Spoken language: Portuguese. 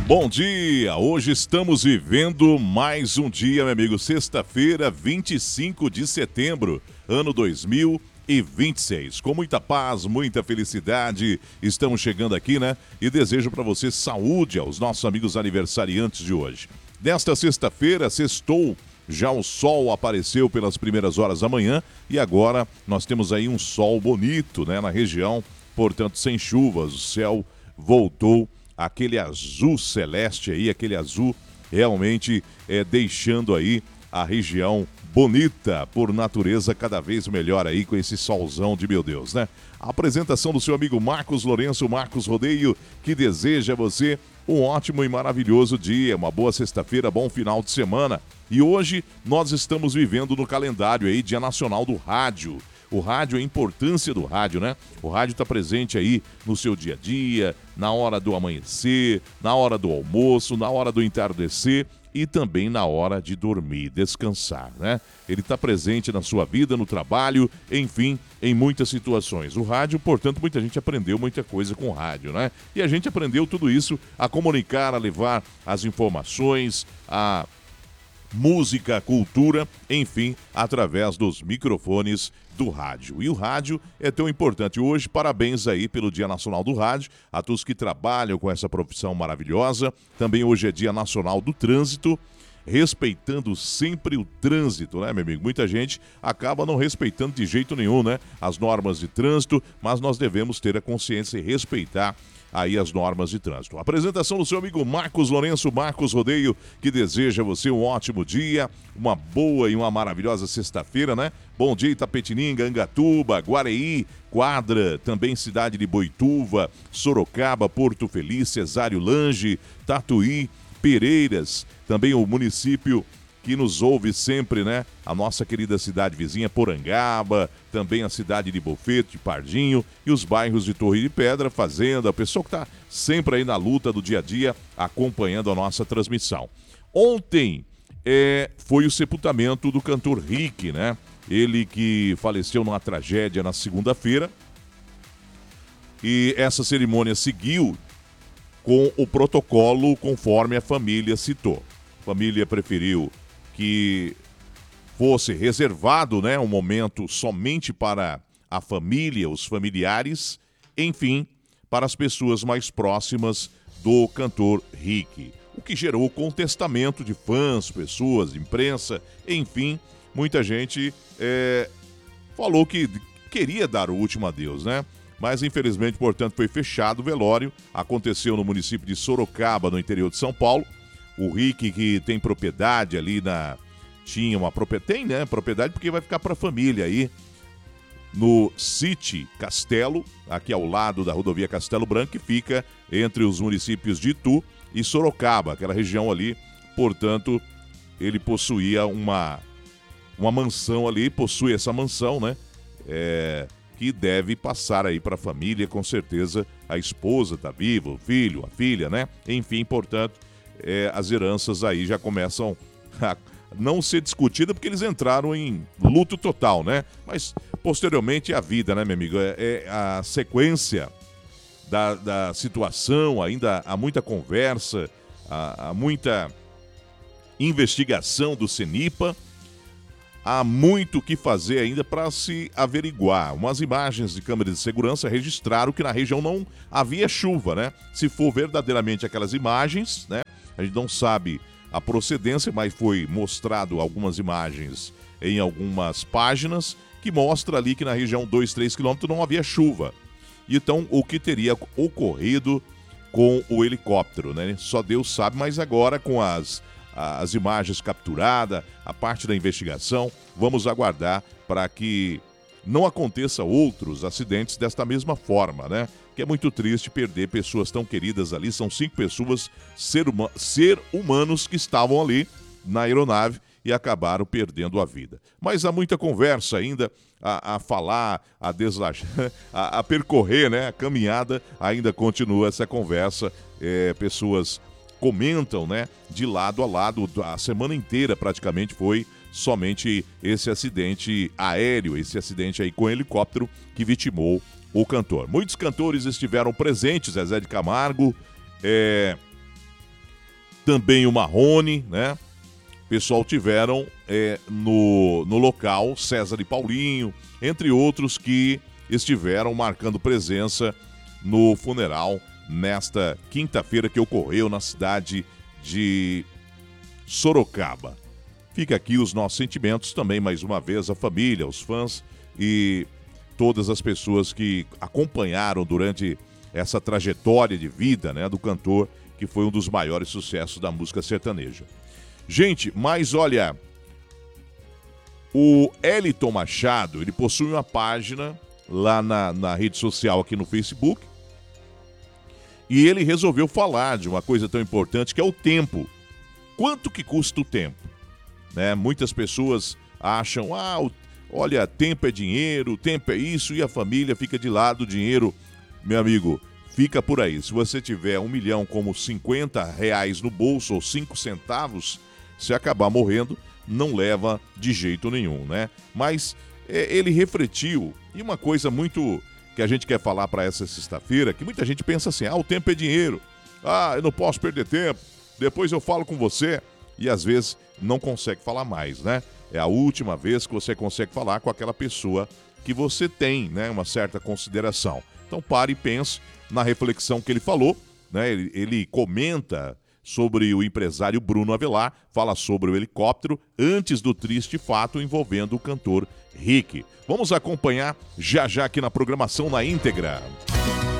Bom dia! Hoje estamos vivendo mais um dia, meu amigo. Sexta-feira, 25 de setembro, ano 2026. Com muita paz, muita felicidade, estamos chegando aqui, né? E desejo para você saúde aos nossos amigos aniversariantes de hoje. Nesta sexta-feira, sextou, já o sol apareceu pelas primeiras horas da manhã e agora nós temos aí um sol bonito, né? Na região, portanto, sem chuvas, o céu voltou aquele azul celeste aí, aquele azul realmente deixando aí a região bonita por natureza, cada vez melhor aí com esse solzão de meu Deus, né? A apresentação do seu amigo Marcos Lourenço, Marcos Rodeio, que deseja a você um ótimo e maravilhoso dia, uma boa sexta-feira, bom final de semana. E hoje nós estamos vivendo no calendário aí, Dia Nacional do Rádio. O rádio, a importância do rádio, né? O rádio está presente aí no seu dia a dia, na hora do amanhecer, na hora do almoço, na hora do entardecer e também na hora de dormir, descansar, né? Ele está presente na sua vida, no trabalho, enfim, em muitas situações. O rádio, portanto, muita gente aprendeu muita coisa com o rádio, né? E a gente aprendeu tudo isso a comunicar, a levar as informações, a música, cultura, enfim, através dos microfones do rádio. E o rádio é tão importante. Hoje, parabéns aí pelo Dia Nacional do Rádio, a todos que trabalham com essa profissão maravilhosa. Também hoje é Dia Nacional do Trânsito, respeitando sempre o trânsito, né, meu amigo? Muita gente acaba não respeitando de jeito nenhum, né, as normas de trânsito, mas nós devemos ter a consciência e respeitar aí as normas de trânsito. A apresentação do seu amigo Marcos Lourenço, Marcos Rodeio, que deseja a você um ótimo dia, uma boa e uma maravilhosa sexta-feira, né? Bom dia Itapetininga, Angatuba, Guareí, Quadra, também cidade de Boituva, Sorocaba, Porto Feliz, Cesário Lange, Tatuí, Pereiras, também o município que nos ouve sempre, né? A nossa querida cidade vizinha, Porangaba, também a cidade de Bofete, de Pardinho e os bairros de Torre de Pedra, Fazenda, a pessoa que está sempre aí na luta do dia a dia, acompanhando a nossa transmissão. Ontem foi o sepultamento do cantor Rick, né? Ele que faleceu numa tragédia na segunda-feira. E essa cerimônia seguiu com o protocolo conforme a família citou. A família preferiu que fosse reservado, né, um momento somente para a família, os familiares, enfim, para as pessoas mais próximas do cantor Rick. O que gerou contestamento de fãs, pessoas, imprensa, enfim, muita gente falou que queria dar o último adeus, né? Mas infelizmente, portanto, foi fechado o velório, aconteceu no município de Sorocaba, no interior de São Paulo. O Rick, que tem propriedade ali tinha uma propriedade, tem, né? Propriedade porque vai ficar para a família aí no City Castelo, aqui ao lado da rodovia Castelo Branco, que fica entre os municípios de Itu e Sorocaba, aquela região ali. Portanto, ele possuía uma mansão ali, possui essa mansão, né? Que deve passar aí para a família, com certeza a esposa está viva, o filho, a filha, né? Enfim, portanto, as heranças aí já começam a não ser discutidas porque eles entraram em luto total, né? Mas posteriormente é a vida, né, meu amigo? A sequência da situação, ainda há muita conversa, há muita investigação do CENIPA. Há muito o que fazer ainda para se averiguar. Umas imagens de câmeras de segurança registraram que na região não havia chuva, né? Se for verdadeiramente aquelas imagens, né? A gente não sabe a procedência, mas foi mostrado algumas imagens em algumas páginas que mostra ali que na região 2, 3 quilômetros não havia chuva. Então, o que teria ocorrido com o helicóptero, né? Só Deus sabe, mas agora com as imagens capturadas, a parte da investigação, vamos aguardar para que não aconteça outros acidentes desta mesma forma, né? Que é muito triste perder pessoas tão queridas ali, são 5 pessoas, ser humanos que estavam ali na aeronave e acabaram perdendo a vida. Mas há muita conversa ainda a falar, a deslachar, a percorrer, né? A caminhada ainda continua essa conversa, pessoas comentam, né, de lado a lado, a semana inteira praticamente foi somente esse acidente aéreo, esse acidente aí com helicóptero que vitimou o cantor. Muitos cantores estiveram presentes, Zezé de Camargo, também o Marrone, né? O pessoal tiveram no local, César e Paulinho, entre outros que estiveram marcando presença no funeral nesta quinta-feira que ocorreu na cidade de Sorocaba. Fica aqui os nossos sentimentos também, mais uma vez, à família, aos fãs e todas as pessoas que acompanharam durante essa trajetória de vida, né, do cantor, que foi um dos maiores sucessos da música sertaneja. Gente, mas olha, o Eliton Machado, ele possui uma página lá na rede social aqui no Facebook e ele resolveu falar de uma coisa tão importante que é o tempo. Quanto que custa o tempo? Né? Muitas pessoas acham, olha, tempo é dinheiro, tempo é isso, e a família fica de lado, o dinheiro, meu amigo, fica por aí. Se você tiver 1 milhão como R$50 no bolso ou 5 centavos, se acabar morrendo, não leva de jeito nenhum, né? Mas ele refletiu, e uma coisa muito que a gente quer falar para essa sexta-feira, que muita gente pensa assim, o tempo é dinheiro, eu não posso perder tempo, depois eu falo com você, e às vezes não consegue falar mais, né? É a última vez que você consegue falar com aquela pessoa que você tem, né, uma certa consideração. Então pare e pense na reflexão que ele falou, né? Ele comenta sobre o empresário Bruno Avelar, fala sobre o helicóptero antes do triste fato envolvendo o cantor Rick. Vamos acompanhar já aqui na programação na íntegra.